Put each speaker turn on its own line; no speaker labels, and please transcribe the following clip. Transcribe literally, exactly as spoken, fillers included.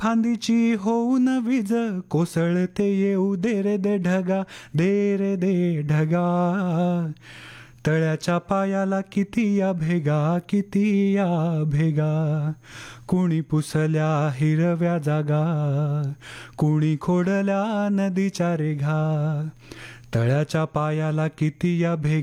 फांदीची होऊन वीज कोसळते येऊ दे रे दे ढगा दे रे दे ढगा. तळ्याच्या पायाला किती या भेगा किती या भेगा. कुणी पुसल्या हिरव्या जागा कुणी खोडल्या नदीच्या रेघा. तळ्याच्या पायाला किती या भेगा